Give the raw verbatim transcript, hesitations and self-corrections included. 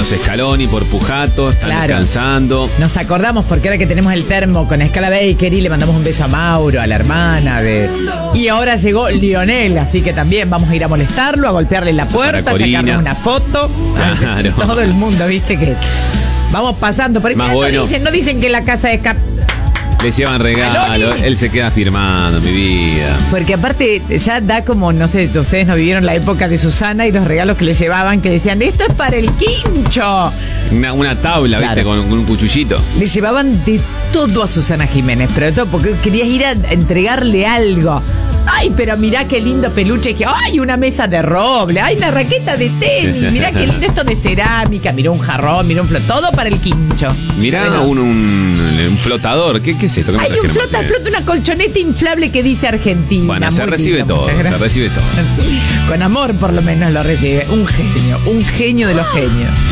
los Scaloni por Pujato, están Claro. descansando. Nos acordamos porque ahora que tenemos el termo con Scala Bakery, le mandamos un beso a Mauro, a la hermana de... Y ahora llegó Lionel, así que también vamos a ir a molestarlo, a golpearle la puerta, a Corina. sacarnos una foto. Claro. Todo el mundo, viste que... Vamos pasando por ahí. Más Mirá, bueno. no, dicen, no dicen que la casa de Cap... Le llevan regalo, Scaloni. él se queda firmando, mi vida. Porque aparte ya da como, no sé, ustedes no vivieron la época de Susana y los regalos que le llevaban que decían, esto es para el quincho. Una, una tabla, Claro. ¿viste? Con, con un cuchullito. Le llevaban de todo a Susana Jiménez, pero de todo porque querías ir a entregarle algo. Ay, pero mirá qué lindo peluche. Que, ay, una mesa de roble. Ay, una raqueta de tenis. Mirá qué lindo esto de cerámica. Mirá un jarrón, mirá un flot. Todo para el quincho. Mirá Bueno. un, un, un flotador. ¿Qué, ¿Qué es esto? ¿Qué me Hay un trajeron flota, ayer? flota, una colchoneta inflable que dice Argentina. Bueno, se Muy recibe lindo, todo, muchas se gracias. recibe todo. Con amor por lo menos lo recibe. Un genio, un genio de los genios.